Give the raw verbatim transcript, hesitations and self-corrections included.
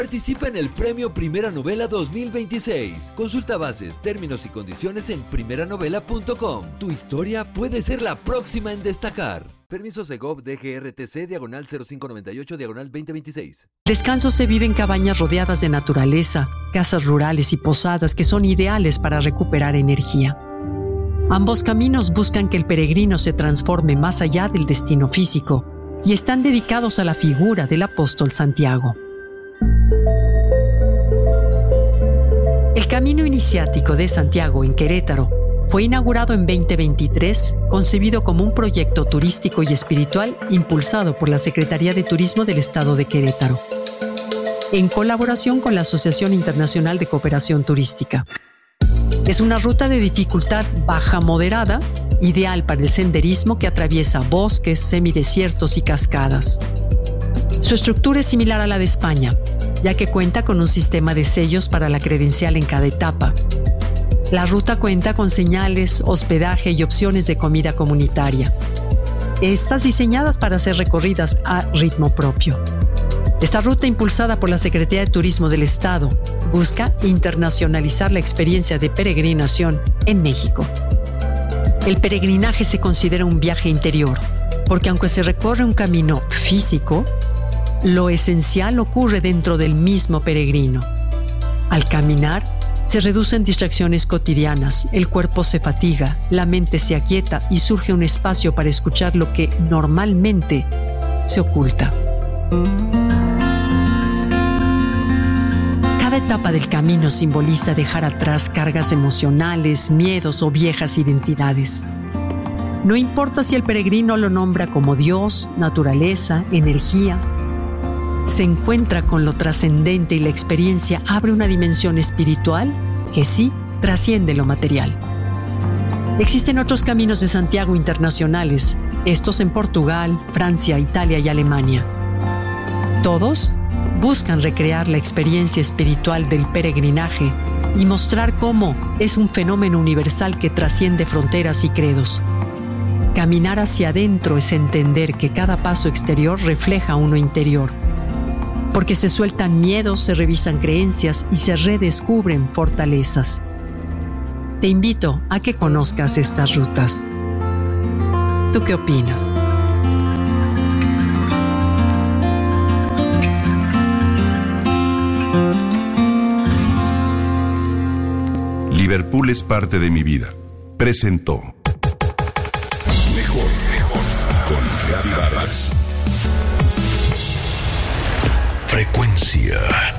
Participa en el Premio Primera Novela dos mil veintiséis. Consulta bases, términos y condiciones en primera novela punto com. Tu historia puede ser la próxima en destacar. Permiso Segov D G R T C diagonal cero cinco noventa y ocho diagonal veinte veintiséis. Descanso se vive en cabañas rodeadas de naturaleza, casas rurales y posadas que son ideales para recuperar energía. Ambos caminos buscan que el peregrino se transforme más allá del destino físico y están dedicados a la figura del apóstol Santiago. El Camino Iniciático de Santiago en Querétaro fue inaugurado en veinte veintitrés, concebido como un proyecto turístico y espiritual impulsado por la Secretaría de Turismo del Estado de Querétaro, en colaboración con la Asociación Internacional de Cooperación Turística. Es una ruta de dificultad baja-moderada, ideal para el senderismo que atraviesa bosques, semidesiertos y cascadas. Su estructura es similar a la de España, ya que cuenta con un sistema de sellos para la credencial en cada etapa. La ruta cuenta con señales, hospedaje y opciones de comida comunitaria. Estas diseñadas para ser recorridas a ritmo propio. Esta ruta, impulsada por la Secretaría de Turismo del Estado, busca internacionalizar la experiencia de peregrinación en México. El peregrinaje se considera un viaje interior, porque aunque se recorre un camino físico, lo esencial ocurre dentro del mismo peregrino. Al caminar, se reducen distracciones cotidianas, el cuerpo se fatiga, la mente se aquieta y surge un espacio para escuchar lo que normalmente se oculta. Cada etapa del camino simboliza dejar atrás cargas emocionales, miedos o viejas identidades. No importa si el peregrino lo nombra como Dios, naturaleza, energía, se encuentra con lo trascendente y la experiencia abre una dimensión espiritual que sí trasciende lo material. Existen otros caminos de Santiago internacionales, estos en Portugal, Francia, Italia y Alemania. Todos buscan recrear la experiencia espiritual del peregrinaje y mostrar cómo es un fenómeno universal que trasciende fronteras y credos. Caminar hacia adentro es entender que cada paso exterior refleja uno interior, porque se sueltan miedos, se revisan creencias y se redescubren fortalezas. Te invito a que conozcas estas rutas. ¿Tú qué opinas? Liverpool es parte de mi vida. Presentó Mejor, mejor con Gaby Vargas. Frecuencia